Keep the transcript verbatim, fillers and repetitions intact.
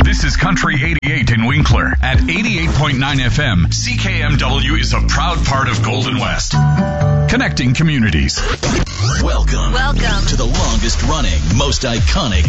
This is Country eighty-eight in Winkler. At eighty-eight point nine F M, C K M W is a proud part of Golden West. Connecting communities. Welcome. Welcome to the longest running, most iconic